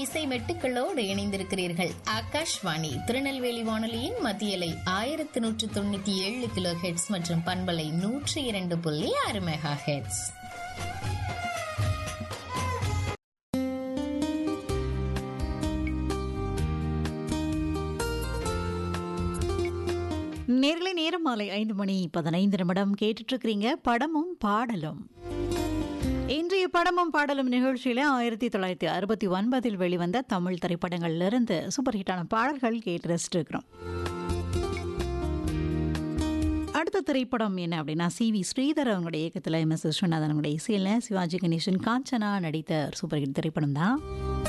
இசை மெட்டுக்களோடு இணைந்திருக்கிறீர்கள். ஆகாஷ்வாணி திருநெல்வேலி வானொலியின் மத்தியலை 1197 கிலோ ஹெட்ஸ் மற்றும் பண்பலை 102.6 மெகா ஹெட்ஸ். நேர்களை நேரம் மாலை 5:15 கேட்டுட்டு இருக்கிறீங்க படமும் பாடலும். இன்றைய படமும் பாடலும் நிகழ்ச்சியில 1969 வெளிவந்த தமிழ் திரைப்படங்கள்ல இருந்து சூப்பர் ஹிட்டான பாடல்கள் கேட்டு ரசிட்டு இருக்கிறோம். அடுத்த திரைப்படம் என்ன அப்படின்னா, சி.வி. ஸ்ரீதர் அவங்களுடைய இயக்கத்தில் எம்.எஸ். விஸ்வநாதன் அவங்களுடைய இசையில் சிவாஜி கணேசன் காஞ்சனா நடித்த சூப்பர் ஹிட் திரைப்படம் தான்.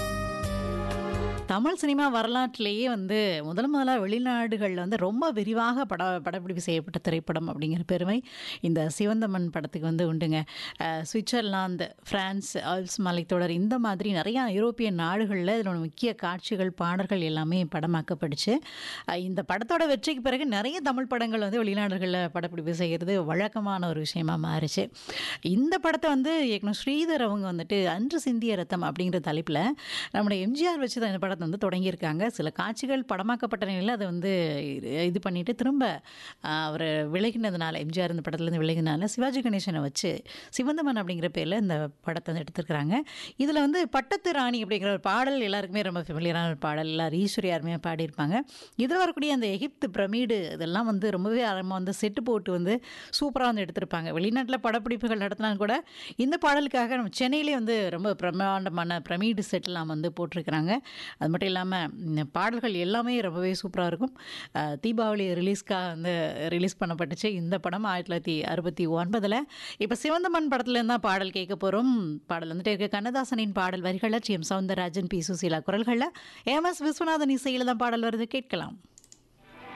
தமிழ் சினிமா வரலாற்றிலேயே முதலாக வெளிநாடுகளில் ரொம்ப விரிவாக படப்பிடிப்பு செய்யப்பட்ட திரைப்படம் அப்படிங்கிற பெருமை இந்த சிவந்தமன் படத்துக்கு உண்டுங்க. சுவிட்சர்லாந்து, பிரான்ஸ், ஆல்ப்ஸ் மலைத்தொடர் இந்த மாதிரி நிறையா யூரோப்பிய நாடுகளில் இதோட முக்கிய காட்சிகள், பாடல்கள் எல்லாமே படமாக்கப்பட்டுச்சு. இந்த படத்தோட வெற்றிக்கு பிறகு நிறைய தமிழ் படங்கள் வெளிநாடுகளில் படப்பிடிப்பு செய்கிறது வழக்கமான ஒரு விஷயமா மாறிச்சு. இந்த படத்தை இயக்குனர் ஸ்ரீதர் அவங்க அன்று சிந்திய ரத்தம் அப்படிங்கிற தலைப்பில் நம்முடைய எம்ஜிஆர் வச்சு தான் இந்த படத்தை தொடங்கியிருக்காங்க. சில காட்சிகள் படமாக்கப்பட்ட நிலையில் அதை இது பண்ணிட்டு திரும்ப அவர் விலகினதுனால, எம்ஜிஆர் இந்த படத்துலேருந்து விலகினால சிவாஜி கணேசனை வச்சு சிவந்தமன் அப்படிங்கிற பேரில் இந்த படத்தை எடுத்துருக்குறாங்க. இதில் பட்டத்து ராணி அப்படிங்கிற ஒரு பாடல் எல்லாருக்குமே ரொம்ப ஃபெமிலியரான ஒரு பாடல், எல்லாரும் ஈஸ்வரி யாருமே பாடியிருப்பாங்க. இதில் வரக்கூடிய அந்த எகிப்து பிரமிடு இதெல்லாம் ரொம்பவே ஆரம்பமாக செட்டு போட்டு சூப்பராக எடுத்திருப்பாங்க. வெளிநாட்டில் படப்பிடிப்புகள் நடத்தினாலும் கூட இந்த பாடலுக்காக நம்ம சென்னையிலே ரொம்ப பிரம்மாண்டமான பிரமிடு செட்லாம் போட்டிருக்கிறாங்க. அது மட்டும் இல்லாமல் பாடல்கள் எல்லாமே ரொம்பவே சூப்பராக இருக்கும். தீபாவளி ரிலீஸ்க்காக ரிலீஸ் பண்ணப்பட்டுச்சு இந்த படம் 1969. இப்போ சிவந்தமன் படத்துலேருந்து தான் பாடல் கேட்க போகிறோம். பாடல் இருக்க கண்ணதாசனின் பாடல் வரிகளில் டி.எம். சௌந்தரராஜன், பி. சுசீலா குரல்களில் எம்.எஸ். விஸ்வநாதன் இசையில் தான் பாடல் வருது, கேட்கலாம்.